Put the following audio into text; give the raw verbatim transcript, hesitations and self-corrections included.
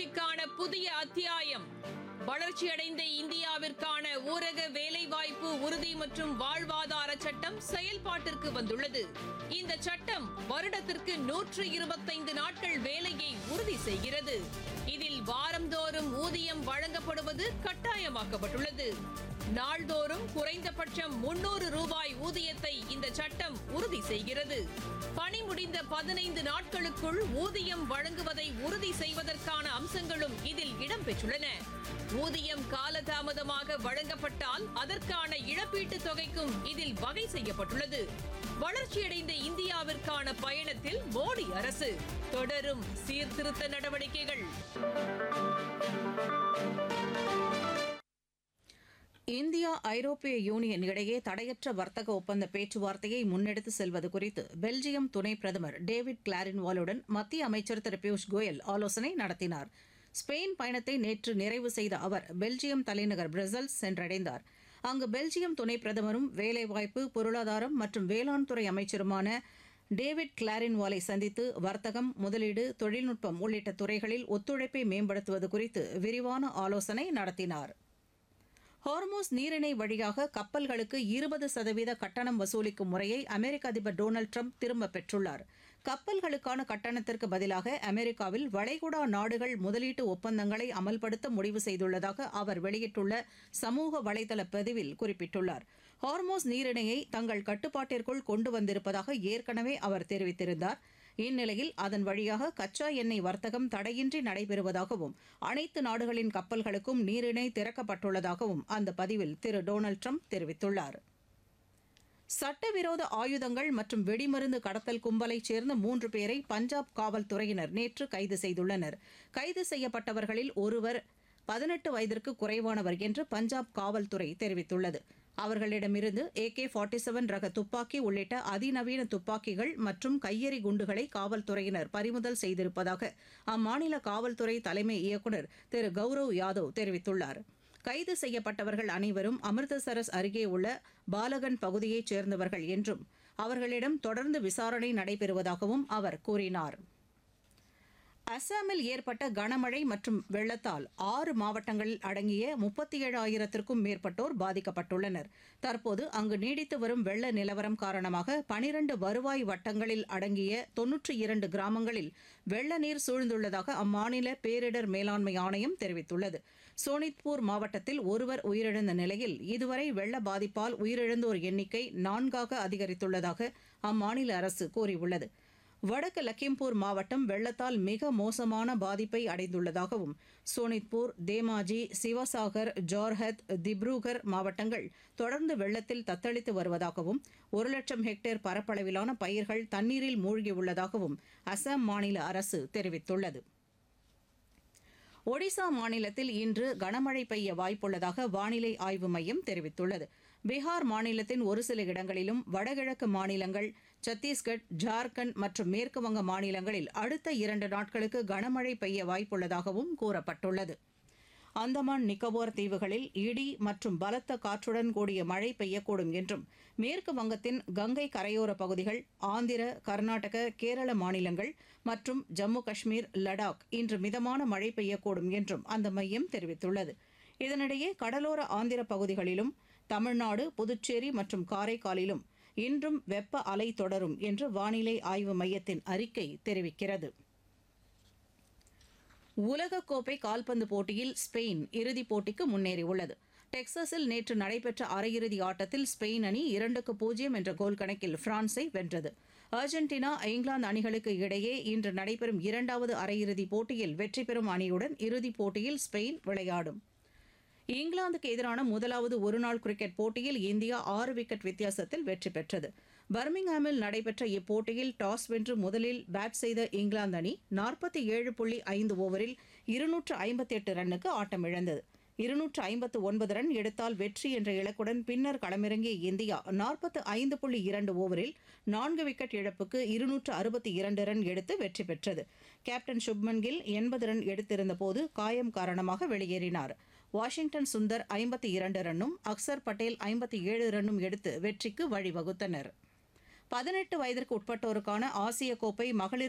வளர்ச்சிக்கான புதிய அத்தியாயம். வளர்ச்சியடைந்த இந்தியாவிற்கான ஊரக வேலைவாய்ப்பு உறுதி மற்றும் வாழ்வாதார சட்டம் செயல்பாட்டிற்கு வந்துள்ளது. இந்த சட்டம் வருடத்திற்கு நூற்று இருபத்தைந்து நாட்கள் வேலையை உறுதி செய்கிறது. இதில் வாரந்தோறும் ஊதியம் வழங்கப்படுவது கட்டாயமாக்கப்பட்டுள்ளது. நாள்தோறும் குறைந்தபட்சம் முன்னூறு ரூபாய் ஊதியத்தை இந்த சட்டம் உறுதி செய்கிறது. பணி முடிந்த பதினைந்து நாட்களுக்குள் ஊதியம் வழங்குவதை உறுதி செய்வதற்கான அம்சங்களும் இதில் இடம்பெற்றுள்ளன. ஊதியம் காலதாமதமாக வழங்கப்பட்டால் அதற்கான இழப்பீட்டுத் தொகைக்கும் இதில் வகை செய்யப்பட்டுள்ளது. வளர்ச்சியடைந்த இந்தியாவிற்கான பயணத்தில் மோடி அரசு தொடரும் சீர்திருத்த நடவடிக்கைகள். இந்தியா ஐரோப்பிய யூனியன் இடையே தடையற்ற வர்த்தக ஒப்பந்த பேச்சுவார்த்தையை முன்னெடுத்து செல்வது குறித்து பெல்ஜியம் துணை பிரதமர் டேவிட் கிளாரின்வாலுடன் மத்திய அமைச்சர் திரு பியூஷ் கோயல் ஆலோசனை நடத்தினார். ஸ்பெயின் பயணத்தை நேற்று நிறைவு செய்த அவர் பெல்ஜியம் தலைநகர் பிரசல்ஸ் சென்றடைந்தார். அங்கு பெல்ஜியம் துணை பிரதமரும் வேலைவாய்ப்பு, பொருளாதாரம் மற்றும் வேளாண் துறை அமைச்சருமான டேவிட் கிளாரின்வாலை சந்தித்து வர்த்தகம், முதலீடு, தொழில்நுட்பம் உள்ளிட்ட துறைகளில் ஒத்துழைப்பை மேம்படுத்துவது குறித்து விரிவான ஆலோசனை நடத்தினார். ஹார்மோஸ் நீரிணை வழியாக கப்பல்களுக்கு இருபது சதவீத கட்டணம் வசூலிக்கும் முறையை அமெரிக்க அதிபர் டொனால்டு ட்ரம்ப் திரும்பப் பெற்றுள்ளார். கப்பல்களுக்கான கட்டணத்திற்கு பதிலாக அமெரிக்காவில் வளைகுடா நாடுகள் முதலீட்டு ஒப்பந்தங்களை அமல்படுத்த முடிவு செய்துள்ளதாக அவர் வெளியிட்டுள்ள சமூக வலைதள பதிவில் குறிப்பிட்டுள்ளார். ஹார்மோஸ் நீரிணையை தங்கள் கட்டுப்பாட்டிற்குள் கொண்டு வந்திருப்பதாக ஏற்கனவே அவர் தெரிவித்திருந்தார். இந்நிலையில் அதன் வழியாக கச்சா எண்ணெய் வர்த்தகம் தடையின்றி நடைபெறுவதாகவும் அனைத்து நாடுகளின் கப்பல்களுக்கும் நீரிணை திறக்கப்பட்டுள்ளதாகவும் அந்த பதிவில் திரு டொனால்டு ட்ரம்ப் தெரிவித்துள்ளார். சட்டவிரோத ஆயுதங்கள் மற்றும் வெடிமருந்து கடத்தல் கும்பலைச் சேர்ந்த மூன்று பேரை பஞ்சாப் காவல்துறையினர் நேற்று கைது செய்துள்ளனர். கைது செய்யப்பட்டவர்களில் ஒருவர் பதினெட்டு வயதிற்கு குறைவானவர் என்று பஞ்சாப் காவல்துறை தெரிவித்துள்ளது. அவர்களிடமிருந்து ஏ கே ஃபார்ட்டி செவன் ரக துப்பாக்கி உள்ளிட்ட அதிநவீன துப்பாக்கிகள் மற்றும் கையெறி குண்டுகளை காவல்துறையினர் பறிமுதல் செய்திருப்பதாக அம்மாநில காவல்துறை தலைமை இயக்குநர் திரு கௌரவ் யாதவ் தெரிவித்துள்ளார். கைது செய்யப்பட்டவர்கள் அனைவரும் அமிர்தசரஸ் அருகே உள்ள பாலகன் பகுதியைச் சேர்ந்தவர்கள் என்றும் அவர்களிடம் தொடர்ந்து விசாரணை நடைபெறுவதாகவும் அவர் கூறினார். அசாமில் ஏற்பட்ட கனமழை மற்றும் வெள்ளத்தால் ஆறு மாவட்டங்களில் அடங்கிய முப்பத்தி ஏழாயிரத்திற்கும் மேற்பட்டோர் பாதிக்கப்பட்டுள்ளனர். தற்போது அங்கு நீடித்து வரும் வெள்ள நிலவரம் காரணமாக பனிரண்டு வருவாய் வட்டங்களில் அடங்கிய தொன்னூற்றி இரண்டு கிராமங்களில் வெள்ள நீர் சூழ்ந்துள்ளதாக அம்மாநில பேரிடர் மேலாண்மை ஆணையம் தெரிவித்துள்ளது. சோனித்பூர் மாவட்டத்தில் ஒருவர் உயிரிழந்த நிலையில் இதுவரை வெள்ள பாதிப்பால் உயிரிழந்தோர் எண்ணிக்கை நான்காக அதிகரித்துள்ளதாக அம்மாநில அரசு கூறியுள்ளது. வடக்கு லக்கிம்பூர் மாவட்டம் வெள்ளத்தால் மிக மோசமான பாதிப்பை அடைந்துள்ளதாகவும் சோனித்பூர், தேமாஜி, சிவசாகர், ஜோர்ஹத், திப்ருகர் மாவட்டங்கள் தொடர்ந்து வெள்ளத்தில் தத்தளித்து வருவதாகவும் ஒரு லட்சம் ஹெக்டேர் பரப்பளவிலான பயிர்கள் தண்ணீரில் மூழ்கியுள்ளதாகவும் அசாம் மாநில அரசு தெரிவித்துள்ளது. ஒடிசா மாநிலத்தில் இன்று கனமழை பெய்ய வாய்ப்புள்ளதாக வானிலை ஆய்வு மையம் தெரிவித்துள்ளது. பீகார் மாநிலத்தின் ஒரு சில இடங்களிலும், வடகிழக்கு மாநிலங்கள், சத்தீஸ்கட், ஜார்க்கண்ட் மற்றும் மேற்குவங்க மாநிலங்களில் அடுத்த இரண்டு நாட்களுக்கு கனமழை பெய்ய வாய்ப்புள்ளதாகவும் கூறப்பட்டுள்ளது. அந்தமான் நிக்கோபார் தீவுகளில் இடி மற்றும் பலத்த காற்றுடன் கூடிய மழை பெய்யக்கூடும் என்றும் மேற்கு வங்கத்தின் கங்கை கரையோர பகுதிகள், ஆந்திர, கர்நாடக, கேரள மாநிலங்கள் மற்றும் ஜம்மு காஷ்மீர், லடாக் இன்று மிதமான மழை பெய்யக்கூடும் என்றும் அந்த மையம் தெரிவித்துள்ளது. இதனிடையே கடலோர ஆந்திர பகுதிகளிலும், தமிழ்நாடு, புதுச்சேரி மற்றும் காரைக்காலிலும் இன்றும் வெப்ப அலை தொடரும் என்று வானிலை ஆய்வு மையத்தின் அறிக்கை தெரிவிக்கிறது. உலகக்கோப்பை கால்பந்து போட்டியில் ஸ்பெயின் இறுதிப் போட்டிக்கு முன்னேறியுள்ளது. டெக்சாஸில் நேற்று நடைபெற்ற அரையிறுதி ஆட்டத்தில் ஸ்பெயின் அணி இரண்டுக்கு பூஜ்ஜியம் என்ற கோல் கணக்கில் பிரான்ஸை வென்றது. அர்ஜென்டினா, இங்கிலாந்து அணிகளுக்கு இடையே இன்று நடைபெறும் இரண்டாவது அரையிறுதிப் போட்டியில் வெற்றி பெறும் அணியுடன் இறுதிப் போட்டியில் ஸ்பெயின் விளையாடும். இங்கிலாந்துக்கு எதிரான முதலாவது ஒருநாள் கிரிக்கெட் போட்டியில் இந்தியா ஆறு விக்கெட் வித்தியாசத்தில் வெற்றி பெற்றது. பர்மிங்ஹாமில் நடைபெற்ற இப்போட்டியில் டாஸ் வென்று முதலில் பேட் செய்த இங்கிலாந்து அணி நாற்பத்தி ஏழு புள்ளி ஐந்து ஓவரில் இருநூற்று ஐம்பத்தி எட்டு ரன்னுக்கு ஆட்டமிழந்தது. இருநூற்று ஐம்பத்து ஒன்பது ரன் எடுத்தால் வெற்றி என்ற இலக்குடன் பின்னர் களமிறங்கிய இந்தியா நாற்பத்து ஐந்து புள்ளி இரண்டு ஓவரில் நான்கு விக்கெட் இழப்புக்கு இருநூற்று அறுபத்தி இரண்டு ரன் எடுத்து வெற்றி பெற்றது. கேப்டன் சுப்மன் கில் எண்பது ரன் எடுத்திருந்த போது காயம் காரணமாக வெளியேறினார். வாஷிங்டன் சுந்தர் ஐம்பத்தி இரண்டு ரன்னும், அக்சர் பட்டேல் ஐம்பத்தி ஏழு ரன்னும் எடுத்து வெற்றிக்கு வழிவகுத்தனர். பதினெட்டு வயதிற்கு உட்பட்டோருக்கான ஆசிய கோப்பை மகளிர்